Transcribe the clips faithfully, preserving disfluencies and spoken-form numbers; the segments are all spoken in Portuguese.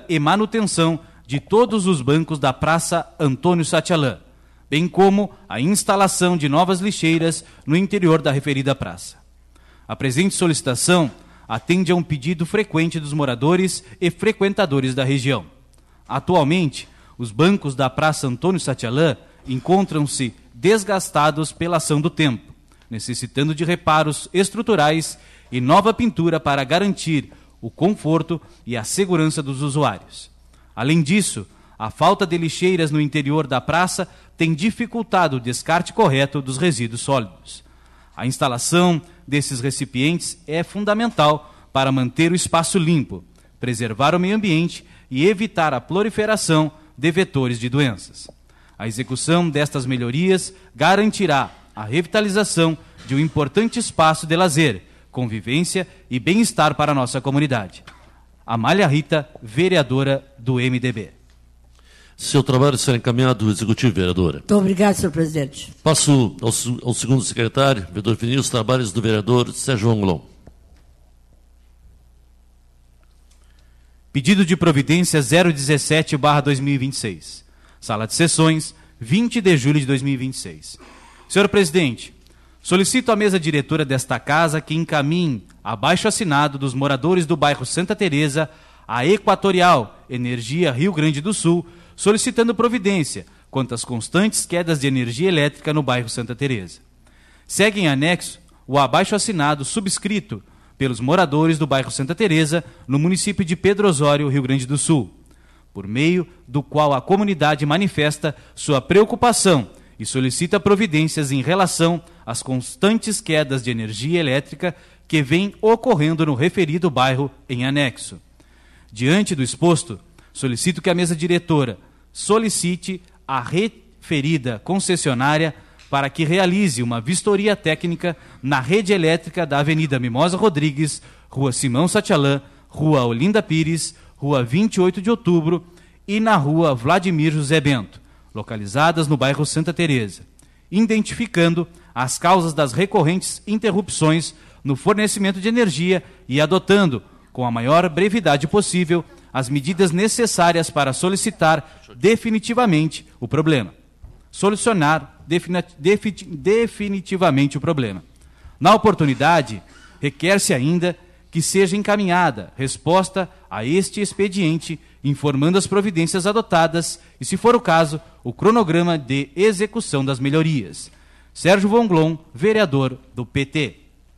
e manutenção de todos os bancos da Praça Antônio Satialã, bem como a instalação de novas lixeiras no interior da referida praça. A presente solicitação atende a um pedido frequente dos moradores e frequentadores da região. Atualmente, os bancos da Praça Antônio Satialã encontram-se desgastados pela ação do tempo, necessitando de reparos estruturais e nova pintura para garantir o conforto e a segurança dos usuários. Além disso, a falta de lixeiras no interior da praça tem dificultado o descarte correto dos resíduos sólidos. A instalação desses recipientes é fundamental para manter o espaço limpo, preservar o meio ambiente e evitar a proliferação de vetores de doenças. A execução destas melhorias garantirá a revitalização de um importante espaço de lazer, convivência e bem-estar para a nossa comunidade. Amália Rita, vereadora do M D B. Seu trabalho será encaminhado ao Executivo, vereadora. Muito obrigado, senhor presidente. Passo ao, ao segundo secretário, vereador definir os trabalhos do vereador Sérgio Vonglon. Pedido de providência zero dezessete barra dois mil e vinte e seis. Sala de sessões, vinte de julho de dois mil e vinte e seis. Senhor presidente, solicito à mesa diretora desta casa que encaminhe abaixo assinado dos moradores do bairro Santa Teresa a Equatorial Energia Rio Grande do Sul, solicitando providência quanto às constantes quedas de energia elétrica no bairro Santa Teresa. Segue em anexo o abaixo assinado subscrito pelos moradores do bairro Santa Teresa, no município de Pedro Osório, Rio Grande do Sul, por meio do qual a comunidade manifesta sua preocupação e solicita providências em relação às constantes quedas de energia elétrica que vêm ocorrendo no referido bairro em anexo. Diante do exposto, solicito que a mesa diretora solicite a referida concessionária para que realize uma vistoria técnica na rede elétrica da Avenida Mimosa Rodrigues, Rua Simão Satialã, Rua Olinda Pires, Rua vinte e oito de outubro e na Rua Vladimir José Bento, localizadas no bairro Santa Teresa, identificando as causas das recorrentes interrupções no fornecimento de energia e adotando, com a maior brevidade possível, as medidas necessárias para solicitar definitivamente o problema. Solucionar defini- defi- definitivamente o problema. Na oportunidade, requer-se ainda que seja encaminhada resposta a este expediente, informando as providências adotadas e, se for o caso, o cronograma de execução das melhorias. Sérgio Vonglon, vereador do P T.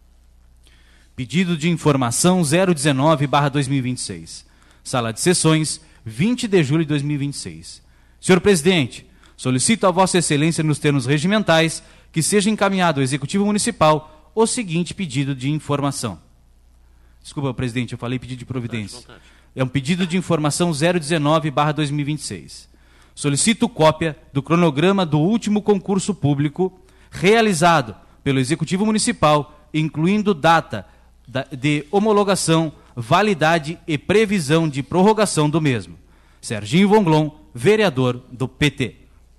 Pedido de informação zero dezenove barra dois mil e vinte e seis. Sala de sessões, vinte de julho de dois mil e vinte e seis. Senhor presidente, solicito a Vossa Excelência, nos termos regimentais, que seja encaminhado ao Executivo Municipal o seguinte pedido de informação. Desculpa, presidente, eu falei pedido de providência. É um pedido de informação zero dezenove barra dois mil e vinte e seis. Solicito cópia do cronograma do último concurso público realizado pelo Executivo Municipal, incluindo data de homologação, validade e previsão de prorrogação do mesmo. Serginho Vonglon, vereador do P T.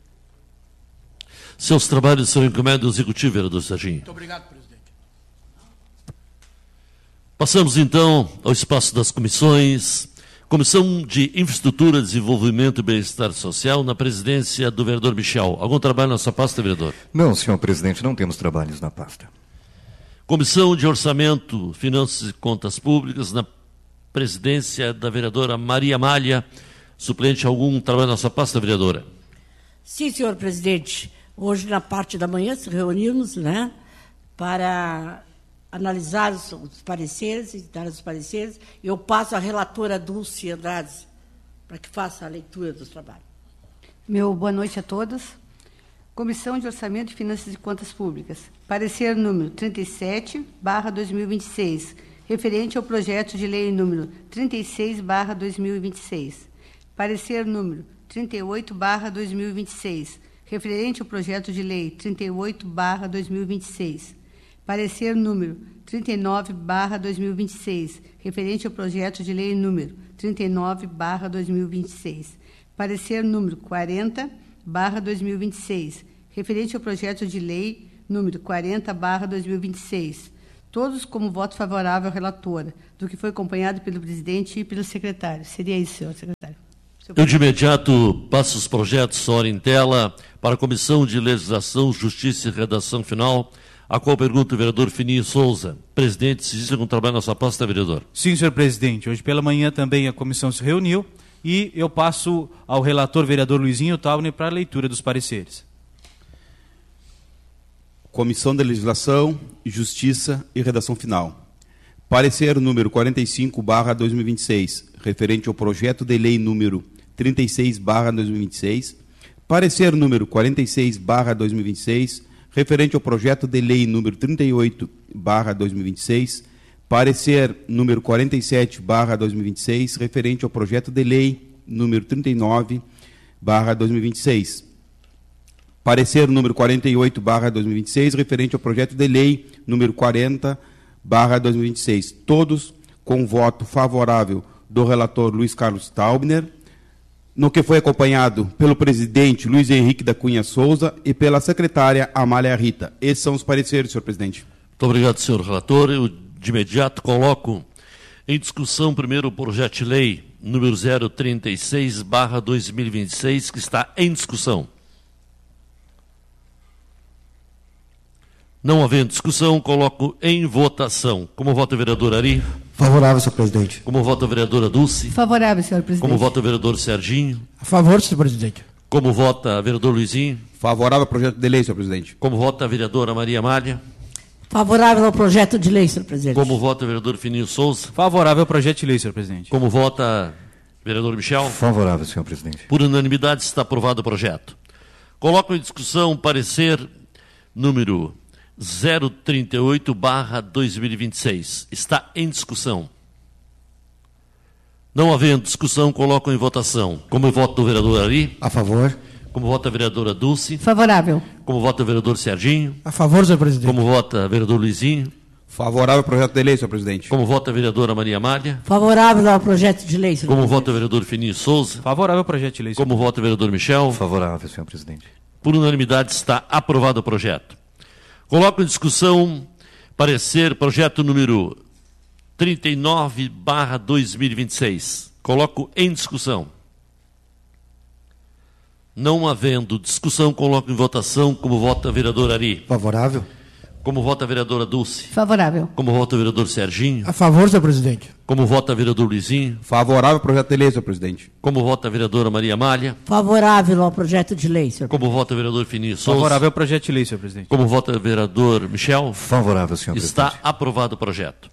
Seus trabalhos serão encaminhados ao Executivo, vereador Serginho. Muito obrigado, presidente. Passamos, então, ao espaço das comissões. Comissão de Infraestrutura, Desenvolvimento e Bem-Estar Social, na presidência do vereador Michel. Algum trabalho na sua pasta, vereador? Não, senhor presidente, não temos trabalhos na pasta. Comissão de Orçamento, Finanças e Contas Públicas, na presidência da vereadora Maria Amália. Suplente, algum trabalho na sua pasta, vereadora? Sim, senhor presidente. Hoje, na parte da manhã, se reunimos, né, para analisar os, os pareceres e dar os pareceres. Eu passo a relatora Dulce Andrade para que faça a leitura dos trabalhos. Meu boa noite a todos. Comissão de Orçamento, Finanças e Contas Públicas. Parecer número trinta e sete barra dois mil e vinte e seis, referente ao projeto de lei número trinta e seis barra dois mil e vinte e seis. Parecer número trinta e oito barra dois mil e vinte e seis, referente ao projeto de lei trinta e oito barra dois mil e vinte e seis. Parecer número trinta e nove barra dois mil e vinte e seis, referente ao projeto de lei número trinta e nove barra dois mil e vinte e seis. Parecer número quarenta barra dois mil e vinte e seis, referente ao projeto de lei número quarenta barra dois mil e vinte e seis. todos como voto favorável à relatora, do que foi acompanhado pelo presidente e pelo secretário. Seria isso, senhor secretário. Eu, de imediato, passo os projetos hora em tela para a Comissão de Legislação, Justiça e Redação Final, a qual pergunta o vereador Fininho Souza. Presidente, se existe algum trabalho na sua pasta, vereador? Sim, senhor presidente. Hoje pela manhã também a comissão se reuniu e eu passo ao relator, vereador Luizinho Tauner, para a leitura dos pareceres. Comissão de Legislação, Justiça e Redação Final. Parecer número quarenta e cinco barra dois mil e vinte e seis, referente ao projeto de lei número trinta e seis barra dois mil e vinte e seis. Parecer número quarenta e seis barra dois mil e vinte e seis, referente ao projeto de lei número trinta e oito barra dois mil e vinte e seis. Parecer número quarenta e sete barra dois mil e vinte e seis, referente ao projeto de lei número trinta e nove barra dois mil e vinte e seis. Parecer número quarenta e oito barra dois mil e vinte e seis, referente ao projeto de lei número quarenta barra dois mil e vinte e seis. Todos com voto favorável do relator Luiz Carlos Taubner, no que foi acompanhado pelo presidente Luiz Henrique da Cunha Souza e pela secretária Amália Rita. Esses são os pareceres, senhor presidente. Muito obrigado, senhor relator. Eu, de imediato, coloco em discussão primeiro o projeto de lei número zero trinta e seis barra dois mil e vinte e seis, que está em discussão. Não havendo discussão, coloco em votação. Como vota o vereador Ari? Favorável, senhor presidente. Como vota a vereadora Dulce? Favorável, senhor presidente. Como vota o vereador Serginho? A favor, senhor presidente. Como vota o vereador Luizinho? Favorável ao projeto de lei, senhor presidente. Como vota a vereadora Maria Amália? Favorável ao projeto de lei, senhor presidente. Como vota o vereador Fininho Souza? Favorável ao projeto de lei, senhor presidente. Como vota o vereador Michel? Favorável, senhor presidente. Por unanimidade está aprovado o projeto. Coloco em discussão o parecer número zero trinta e oito barra dois mil e vinte e seis. Está em discussão. Não havendo discussão, coloco em votação. Como vota o vereador Ari? A favor. Como vota a vereadora Dulce? Favorável. Como vota o vereador Serginho? A favor, senhor presidente. Como vota o vereador Luizinho? Favorável ao projeto de lei, senhor presidente. Como vota a vereadora Maria Amália? Favorável ao projeto de lei, senhor Como presidente. vota o vereador Fininho Souza? Favorável ao projeto de lei, senhor Como vota o vereador Michel? Favorável, senhor presidente. Por unanimidade está aprovado o projeto. Coloco em discussão parecer projeto número trinta e nove barra dois mil e vinte e seis. Coloco em discussão. Não havendo discussão, coloco em votação. Como vota a vereadora Ari? Favorável. Como vota a vereadora Dulce? Favorável. Como vota o vereador Serginho? A favor, senhor presidente. Como vota o vereador Luizinho? Favorável ao projeto de lei, senhor presidente. Como vota a vereadora Maria Amália? Favorável ao projeto de lei, senhor Como vota o vereador Fininho Souza? Favorável ao projeto de lei, senhor presidente. Como vota o vereador Michel? Favorável, senhor Está presidente. aprovado o projeto.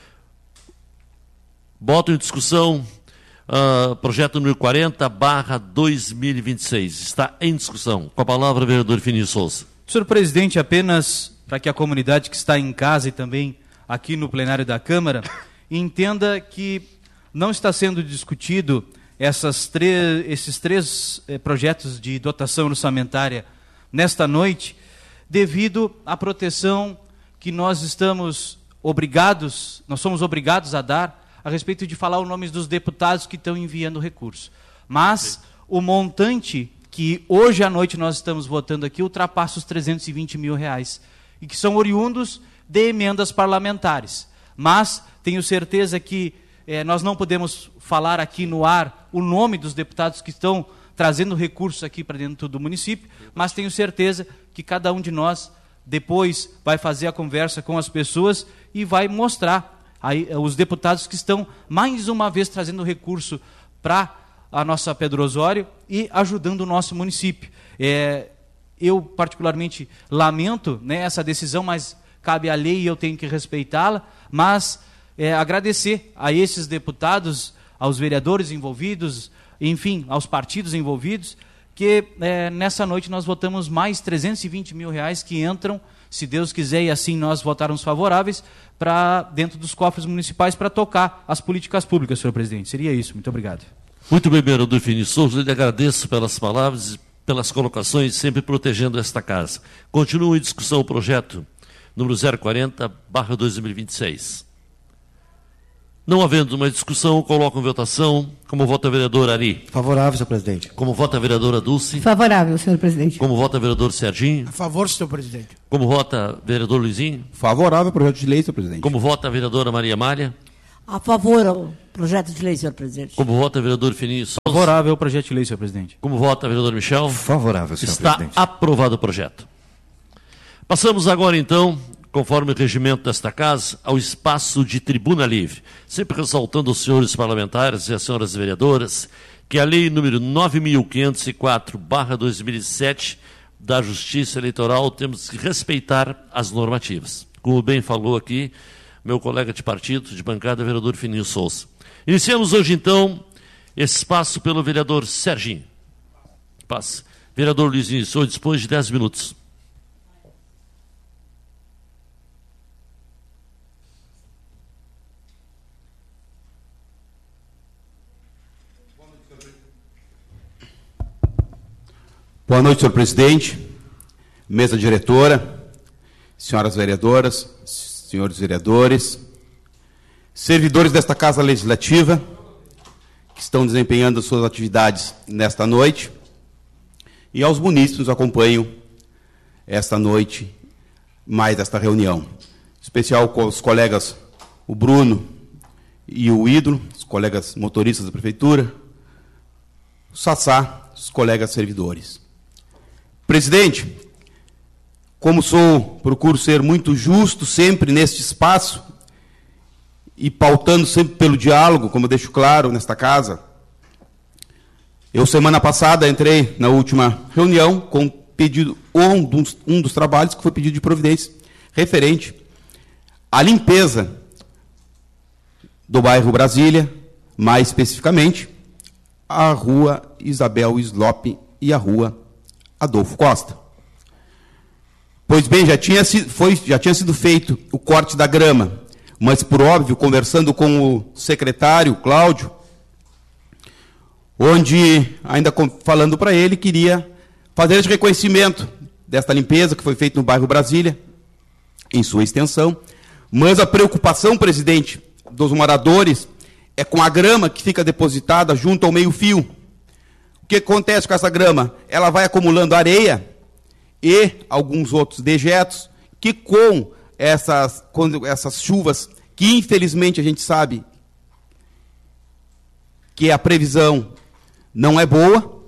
Boto em discussão uh, projeto número quarenta barra dois mil e vinte e seis. Está em discussão. Com a palavra, o vereador Fininho Souza. Senhor presidente, apenas para que a comunidade que está em casa e também aqui no plenário da Câmara entenda que não está sendo discutido essas três, esses três eh, projetos de dotação orçamentária nesta noite, devido à proteção que nós estamos obrigados, nós somos obrigados a dar a respeito de falar os nomes dos deputados que estão enviando recurso. Mas o montante que hoje à noite nós estamos votando aqui ultrapassa os trezentos e vinte mil reais, e que são oriundos de emendas parlamentares. Mas tenho certeza que eh, nós não podemos falar aqui no ar o nome dos deputados que estão trazendo recursos aqui para dentro do município, mas tenho certeza que cada um de nós depois vai fazer a conversa com as pessoas e vai mostrar aí, os deputados que estão mais uma vez trazendo recurso para a nossa Pedro Osório e ajudando o nosso município. É, eu particularmente lamento, né, essa decisão, mas cabe à lei e eu tenho que respeitá-la, mas é, agradecer a esses deputados, aos vereadores envolvidos, enfim, aos partidos envolvidos, que é, nessa noite nós votamos mais trezentos e vinte mil reais que entram, se Deus quiser e assim nós votarmos favoráveis, para dentro dos cofres municipais para tocar as políticas públicas, senhor presidente. Seria isso. Muito obrigado. Muito bem, vereador Fininho Souza, eu lhe agradeço pelas palavras e pelas colocações, sempre protegendo esta casa. Continua em discussão o projeto número zero quarenta barra dois mil e vinte e seis. Não havendo uma discussão, coloco em votação. Como vota a vereadora Ari? Favorável, senhor presidente. Como vota a vereadora Dulce? Favorável, senhor presidente. Como vota o vereador Serginho? A favor, senhor presidente. Como vota o vereador Luizinho? Favorável ao projeto de lei, senhor presidente. Como vota a vereadora Maria Amália? A favor ao projeto de lei, senhor presidente. Como vota o vereador Fininho Souza? Favorável ao projeto de lei, senhor presidente. Como vota o vereador Michel? Favorável, senhor Está presidente. aprovado o projeto. Passamos agora, então, conforme o regimento desta casa, ao espaço de tribuna livre. Sempre ressaltando aos senhores parlamentares e às senhoras vereadoras que a lei número nove mil quinhentos e quatro barra dois mil e sete da Justiça Eleitoral temos que respeitar as normativas. Como bem falou aqui meu colega de partido, de bancada, vereador Fininho Souza. Iniciamos hoje, então, esse espaço pelo vereador Serginho. Passa. Vereador Luizinho, o senhor dispõe de dez minutos. Boa noite, senhor presidente, mesa diretora, senhoras vereadoras, senhores vereadores, servidores desta Casa Legislativa, que estão desempenhando suas atividades nesta noite, e aos munícipes que nos acompanham esta noite, mais esta reunião. Em especial com os colegas, o Bruno e o Ídolo, os colegas motoristas da Prefeitura, o Sassá, os colegas servidores. Presidente, como sou, procuro ser muito justo sempre neste espaço e pautando sempre pelo diálogo, como eu deixo claro nesta casa. Eu, semana passada, entrei na última reunião com pedido, um dos, um dos trabalhos que foi pedido de providência referente à limpeza do bairro Brasília, mais especificamente a rua Isabel Slope e a rua Adolfo Costa. Pois bem, já tinha, sido, foi, já tinha sido feito o corte da grama, mas, por óbvio, conversando com o secretário, Cláudio, onde, ainda falando para ele, queria fazer esse reconhecimento desta limpeza que foi feita no bairro Brasília, em sua extensão, mas a preocupação, presidente, dos moradores é com a grama que fica depositada junto ao meio-fio. O que acontece com essa grama? Ela vai acumulando areia e alguns outros dejetos que, com essas, com essas chuvas, que infelizmente a gente sabe que a previsão não é boa,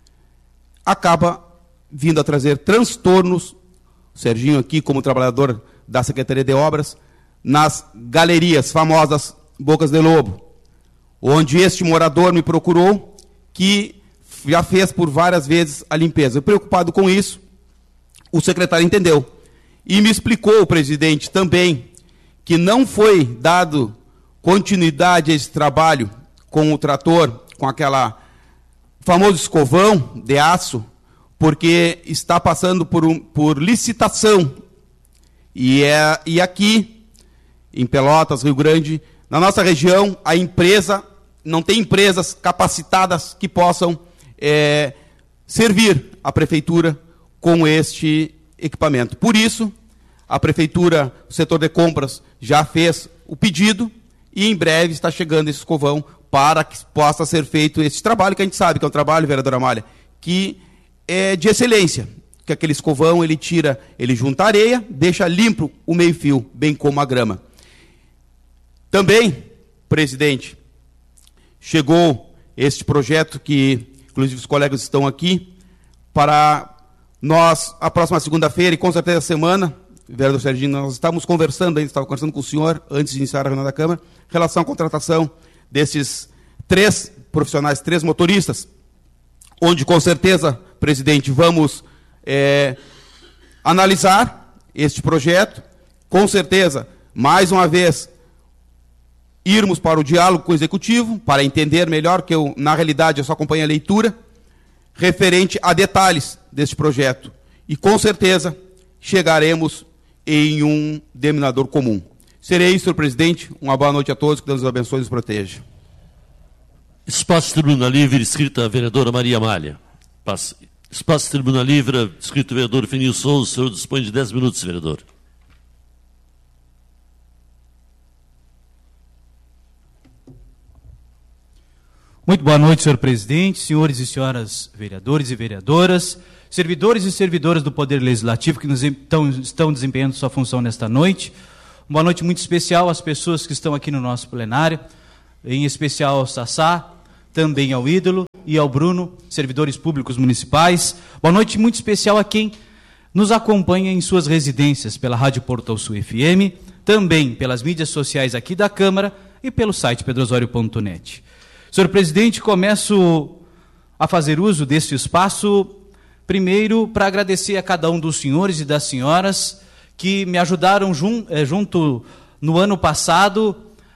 acaba vindo a trazer transtornos, o Serginho aqui como trabalhador da Secretaria de Obras, nas galerias famosas Bocas de Lobo, onde este morador me procurou, que já fez por várias vezes a limpeza. Preocupado com isso, o secretário entendeu e me explicou, presidente, também, que não foi dado continuidade a esse trabalho com o trator, com aquela famoso escovão de aço, porque está passando por, um, por licitação. E, é, e aqui, em Pelotas, Rio Grande, na nossa região, a empresa, não tem empresas capacitadas que possam é, servir a prefeitura com este equipamento. Por isso, a prefeitura, o setor de compras, já fez o pedido e em breve está chegando esse escovão para que possa ser feito esse trabalho, que a gente sabe que é um trabalho, vereadora Amália, que é de excelência, que aquele escovão, ele tira, ele junta areia, deixa limpo o meio-fio, bem como a grama. Também, presidente, chegou este projeto que, inclusive, os colegas estão aqui, para nós, a próxima segunda-feira, e com certeza a semana, vereador Serginho, nós estávamos conversando, ainda estava conversando com o senhor, antes de iniciar a reunião da Câmara, em relação à contratação desses três profissionais, três motoristas, onde, com certeza, presidente, vamos é, analisar este projeto, com certeza, mais uma vez, irmos para o diálogo com o Executivo, para entender melhor, que eu, na realidade, eu só acompanho a leitura, referente a detalhes deste projeto. E, com certeza, chegaremos em um denominador comum. Serei isso, senhor presidente. Uma boa noite a todos, que Deus os abençoe e os proteja. Espaço Tribuna Livre, escrita a vereadora Maria Amália. Passa. Espaço Tribuna Livre, escrito vereador Fininho Souza. O senhor dispõe de dez minutos, vereador. Muito boa noite, senhor presidente, senhores e senhoras vereadores e vereadoras, servidores e servidoras do Poder Legislativo que nos estão, estão desempenhando sua função nesta noite. Boa noite muito especial às pessoas que estão aqui no nosso plenário, em especial ao Sassá, também ao Ídolo e ao Bruno, servidores públicos municipais. Boa noite muito especial a quem nos acompanha em suas residências pela Rádio Portal Sul F M, também pelas mídias sociais aqui da Câmara e pelo site pedro osório ponto net. Senhor presidente, começo a fazer uso deste espaço, primeiro para agradecer a cada um dos senhores e das senhoras que me ajudaram jun, eh, junto no ano passado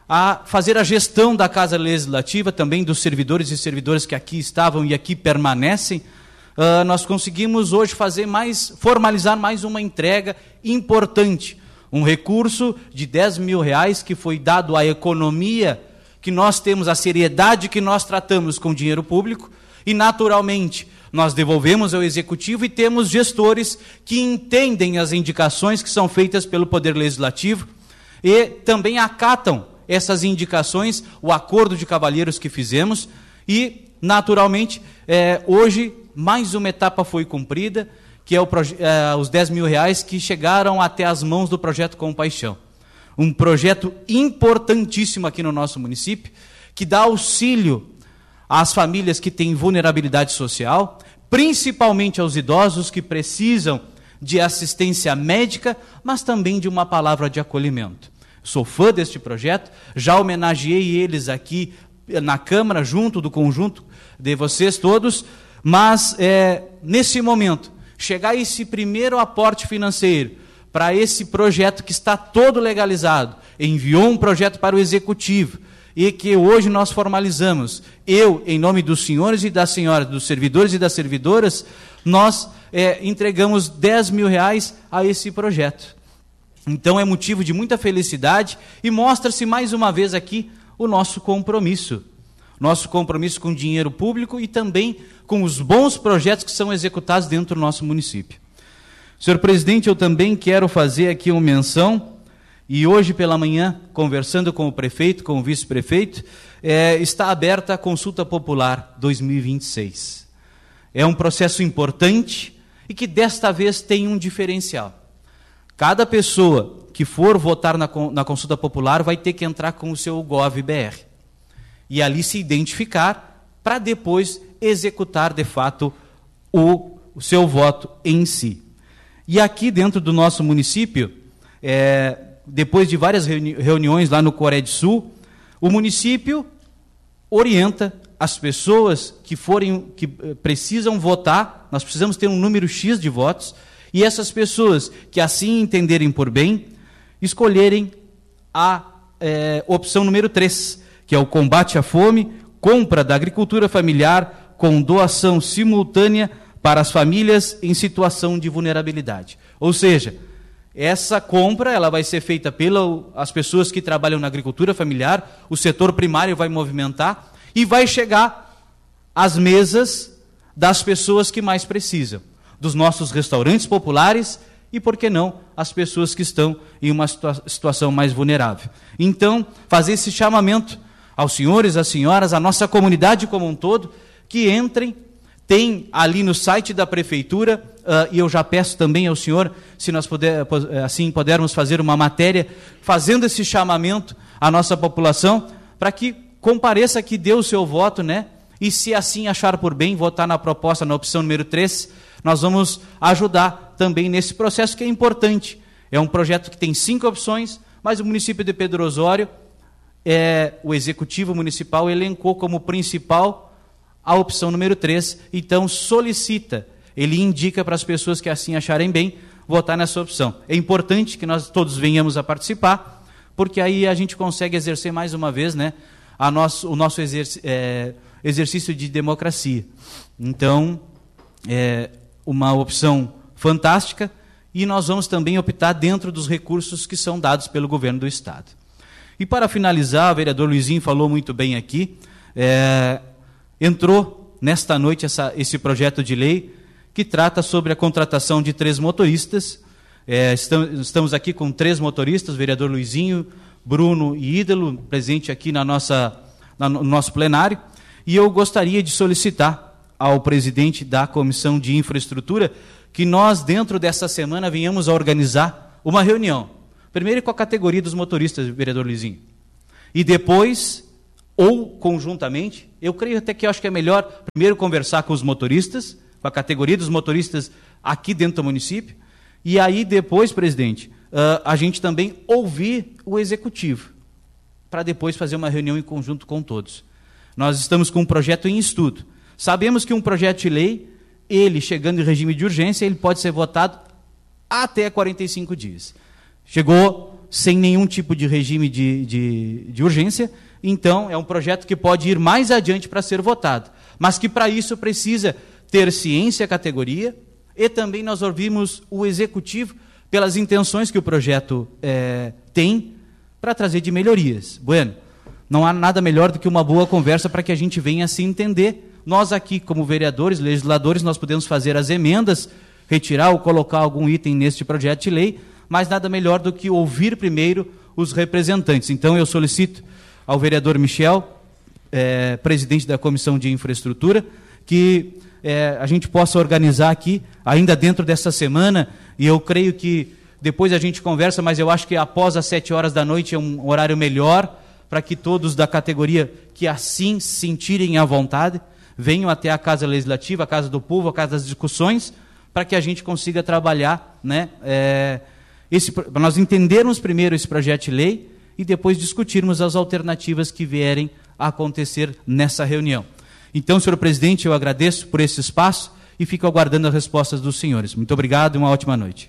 a fazer a gestão da Casa Legislativa, também dos servidores e servidoras que aqui estavam e aqui permanecem. Uh, nós conseguimos hoje fazer mais, formalizar mais uma entrega importante, um recurso de dez mil reais que foi dado à economia, que nós temos, a seriedade que nós tratamos com dinheiro público, e naturalmente nós devolvemos ao Executivo e temos gestores que entendem as indicações que são feitas pelo Poder Legislativo e também acatam essas indicações, o acordo de cavalheiros que fizemos, e naturalmente é, hoje mais uma etapa foi cumprida, que é, o, é os dez mil reais que chegaram até as mãos do Projeto Compaixão. Um projeto importantíssimo aqui no nosso município, que dá auxílio às famílias que têm vulnerabilidade social, principalmente aos idosos que precisam de assistência médica, mas também de uma palavra de acolhimento. Sou fã deste projeto, já homenageei eles aqui na Câmara, junto do conjunto de vocês todos, mas é, nesse momento, chegar esse primeiro aporte financeiro para esse projeto que está todo legalizado, enviou um projeto para o Executivo e que hoje nós formalizamos. Eu, em nome dos senhores e das senhoras, dos servidores e das servidoras, nós é, entregamos dez mil reais a esse projeto. Então é motivo de muita felicidade e mostra-se mais uma vez aqui o nosso compromisso. Nosso compromisso com o dinheiro público e também com os bons projetos que são executados dentro do nosso município. Senhor presidente, eu também quero fazer aqui uma menção, e hoje pela manhã, conversando com o prefeito, com o vice-prefeito, é, está aberta a consulta popular dois mil e vinte e seis. É um processo importante e que desta vez tem um diferencial. Cada pessoa que for votar na, na consulta popular vai ter que entrar com o seu Gov.br e ali se identificar para depois executar de fato o, o seu voto em si. E aqui dentro do nosso município, é, depois de várias reuni reuniões lá no Coreia do Sul, o município orienta as pessoas que forem, que precisam votar, nós precisamos ter um número X de votos, e essas pessoas que assim entenderem por bem, escolherem a é, opção número três, que é o combate à fome, compra da agricultura familiar com doação simultânea para as famílias em situação de vulnerabilidade. Ou seja, essa compra ela vai ser feita pelas pessoas que trabalham na agricultura familiar, o setor primário vai movimentar e vai chegar às mesas das pessoas que mais precisam, dos nossos restaurantes populares e, por que não, as pessoas que estão em uma situa- situação mais vulnerável. Então, fazer esse chamamento aos senhores, às senhoras, à nossa comunidade como um todo, que entrem. Tem ali no site da Prefeitura, uh, e eu já peço também ao senhor, se nós puder, assim pudermos fazer uma matéria, fazendo esse chamamento à nossa população, para que compareça aqui, dê o seu voto, né? E se assim achar por bem, votar na proposta, na opção número três, nós vamos ajudar também nesse processo que é importante. É um projeto que tem cinco opções, mas o município de Pedro Osório, é, o Executivo Municipal elencou como principal a opção número três, então solicita, ele indica para as pessoas que assim acharem bem, votar nessa opção. É importante que nós todos venhamos a participar, porque aí a gente consegue exercer mais uma vez, né, a nosso, o nosso exerc, é, exercício de democracia. Então, é uma opção fantástica e nós vamos também optar dentro dos recursos que são dados pelo governo do Estado. E para finalizar, o vereador Luizinho falou muito bem aqui, é, entrou nesta noite essa, esse projeto de lei que trata sobre a contratação de três motoristas. É, estamos, estamos aqui com três motoristas, o vereador Luizinho, Bruno e Ídolo, presente aqui na nossa, na, no nosso plenário. e eu gostaria de solicitar ao presidente da Comissão de Infraestrutura que nós, dentro dessa semana, venhamos a organizar uma reunião. Primeiro com a categoria dos motoristas, vereador Luizinho. E depois, ou conjuntamente, eu creio até que eu acho que é melhor primeiro conversar com os motoristas, com a categoria dos motoristas aqui dentro do município, e aí depois, presidente, uh, a gente também ouvir o executivo, para depois fazer uma reunião em conjunto com todos. Nós estamos com um projeto em estudo. Sabemos que um projeto de lei, ele chegando em regime de urgência, ele pode ser votado até quarenta e cinco dias. Chegou sem nenhum tipo de regime de, de, de urgência, então é um projeto que pode ir mais adiante para ser votado, mas que para isso precisa ter ciência, categoria, e também nós ouvimos o executivo pelas intenções que o projeto é, tem para trazer de melhorias. Bueno, não há nada melhor do que uma boa conversa para que a gente venha a se entender. Nós aqui, como vereadores, legisladores, nós podemos fazer as emendas, retirar ou colocar algum item neste projeto de lei, mas nada melhor do que ouvir primeiro os representantes. Então, eu solicito ao vereador Michel, é, presidente da Comissão de Infraestrutura, que é, a gente possa organizar aqui, ainda dentro dessa semana, e eu creio que depois a gente conversa, mas eu acho que após as sete horas da noite é um horário melhor, para que todos da categoria que assim se sentirem à vontade, venham até a Casa Legislativa, a Casa do Povo, a Casa das Discussões, para que a gente consiga trabalhar, né, é, para nós entendermos primeiro esse projeto de lei e depois discutirmos as alternativas que vierem a acontecer nessa reunião. Então, senhor presidente, eu agradeço por esse espaço e fico aguardando as respostas dos senhores. Muito obrigado e uma ótima noite.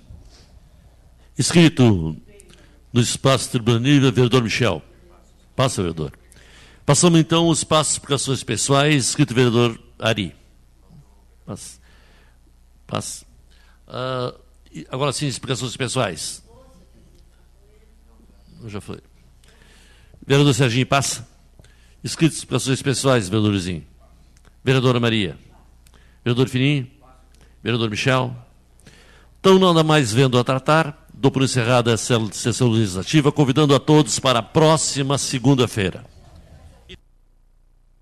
Inscrito no espaço tribunal, vereador Michel. Passa, vereador. Passamos então os passos por explicações pessoais, escrito vereador Ari. Passa. Passa. Uh, agora sim, explicações pessoais. Já foi. Vereador Serginho, passa. Escrito explicações pessoais, vereador Luizinho. Vereadora Maria. Vereador Fininho. Vereador Michel. Então, nada mais vendo a tratar, dou por encerrada essa sessão legislativa, convidando a todos para a próxima segunda-feira.